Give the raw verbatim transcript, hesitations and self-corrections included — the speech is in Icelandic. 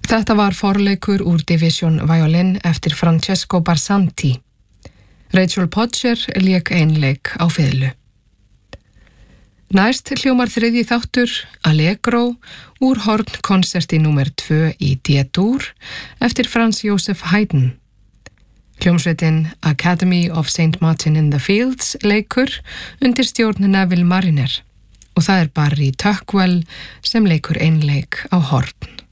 Þetta var forleikur úr Division Violin eftir Francesco Barsanti. Rachel Podger lék einleik á fiðlu. Næst hljómar þriðji þáttur Allegro úr hornkonserti númer tvö í D-dúr eftir Franz Joseph Haydn. Hljómsveitin Academy of Saint Martin in the Fields leikur undir stjórn Neville Mariner og það er Barry Tuckwell sem leikur einleik á horn.